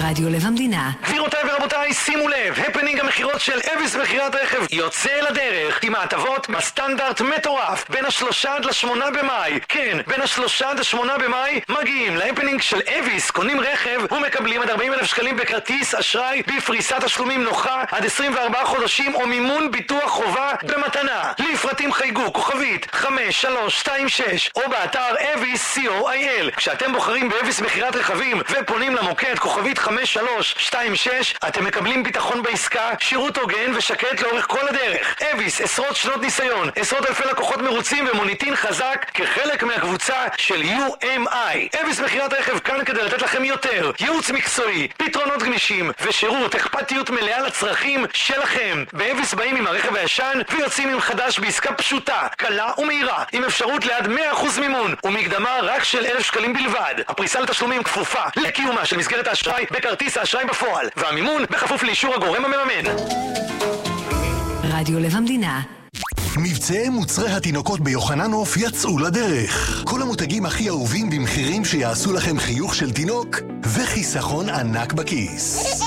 רדיו לב המדינה. גבירותיי ורבותיי, שימו לב, הפנינג המחירות של אביס מכירת רכב יוצא לדרך עם ההטבות בסטנדרט מטורף בין ה3 עד ל8 במאי. כן, בין ה3 עד ה8 במאי מגיעים להפנינג של אביס, קונים רכב ומקבלים עד 40,000 שקלים בכרטיס אשראי בפריסת תשלומים נוחה עד 24 חודשים או מימון ביטוח חובה במתנה. לפרטים חייגו כוכבית 5326 או באתר אביס co.il. כשאתם בוחרים באביס מכירת רכבים ופונים למוקד כוכבית 5326 אתם מקבלים ביטחון בעסקה, שירות הוגן ושקט לאורך כל הדרך. אביס, עשרות שנות ניסיון, עשרות אלפי לקוחות מרוצים ומוניטין חזק כחלק מהקבוצה של UMI. אביס מכירת רכב כאן כדי לתת לכם יותר ייעוץ מקצועי, פתרונות גמישים ושירות אכפתיות מלאה לצרכים שלכם. באביס באים עם הרכב הישן ויוצאים עם חדש בעסקה פשוטה, קלה ומהירה, עם אפשרות לעד 100% מימון ומקדמה רק של 1,000 שקלים בלבד. הפריסה לתשלומים כפופה לקיומה של מסגרת האשראי בכרטיס האשראי בפועל, והמימון בכפוף לאישור הגורם המממן. רדיו לב המדינה. מבצעי מוצרי התינוקות ביוחננוף יצאו לדרך. כל המותגים הכי אהובים במחירים שיעשו לכם חיוך של תינוק וחיסכון ענק בכיס.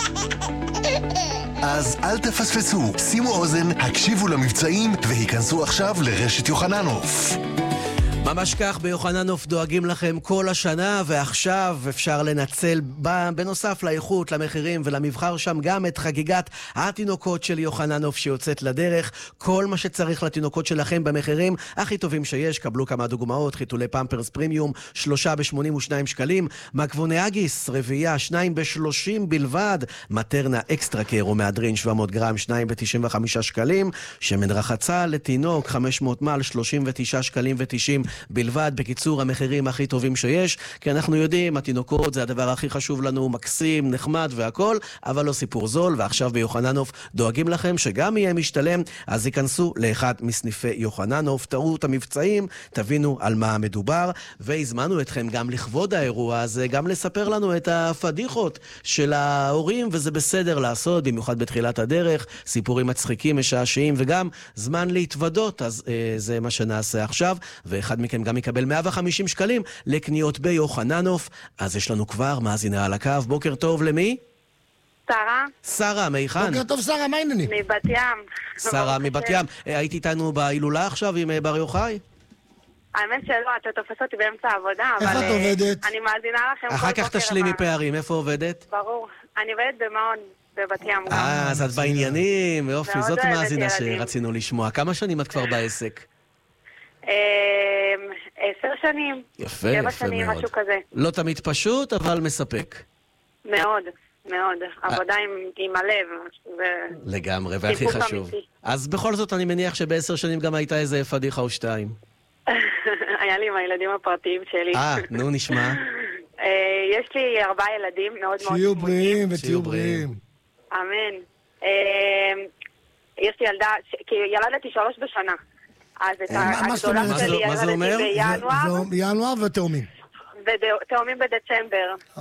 אז אל תפספסו, שימו אוזן, הקשיבו למבצעים והיכנסו עכשיו לרשת יוחננוף. ממש כך, ביוחננוף דואגים לכם כל השנה, ועכשיו אפשר לנצל בנוסף לאיכות, למחירים ולמבחר שם גם את חגיגת התינוקות של יוחננוף שיוצאת לדרך. כל מה שצריך לתינוקות שלכם במחירים הכי טובים שיש. קבלו כמה דוגמאות: חיתולי פמפרס פרימיום 3 ב-82 שקלים, מקבוני אגיס רביעייה 2 ב-30 בלבד, מטרנה אקסטרה קר או מהדרין 700 גרם 2 ב-95 שקלים, שמן רחצה לתינוק 500 מל 39 שקלים ו90 בלבד. בקיצור, המחירים הכי טובים שיש, כי אנחנו יודעים, התינוקות זה הדבר הכי חשוב לנו, מקסים, נחמד והכל, אבל לא סיפור זול. ועכשיו ביוחננוף דואגים לכם שגם יהיה משתלם, אז ייכנסו לאחד מסניפי יוחננוף, תראו את המבצעים, תבינו על מה מדובר. והזמנו אתכם גם לכבוד האירוע הזה, גם לספר לנו את הפדיחות של ההורים, וזה בסדר לעשות, במיוחד בתחילת הדרך, סיפורים מצחיקים, משעשעים, וגם זמן להתוודות. אז זה מה שנעשה עכשיו, ואחד מכם גם יקבל 150 שקלים לקניות ביוחננוף. אז יש לנו כבר מאזינה על הקו. בוקר טוב, למי? שרה. שרה, מיכן? בוקר טוב, שרה, מה העניינים? מבת ים. שרה מבת ים. היית איתנו בהילולה עכשיו עם בר יוחאי? האמת שלא, אתה תופס אותי באמצע העבודה, אבל... איך את עובדת? אני מאזינה לכם כל בוקר. אחר כך תשלימי פערים, איפה עובדת? ברור, אני עובדת במעון בבת ים. אז את בעניינים, יופי, זאת אוהבת מאזינה ילדים. שרצינו לשמוע. כמה שנים את כבר בעסק? 10 שנים. יפה, 7 יפה שנים, מאוד. משהו כזה. לא תמיד פשוט, אבל מספק. מאוד, מאוד. עבודה עם הלב. לגמרי, והכי סיפוק חשוב. אמיתי. אז בכל זאת אני מניח שב10 שנים גם הייתה איזה פדיחה או 2. היה לי עם הילדים הפרטיים שלי. נו נשמע. יש לי 4 ילדים מאוד מאוד שיהיו צמודים. בריאים ותהיו בריאים. אמן. יש לי ילדה, כי ילדתי 3 בשנה. אז את מה זאת הגדולה אומרת? שלי מה זה אומר? ילדתי בינואר, ינואר ותאומים. ותאומים בדצמבר.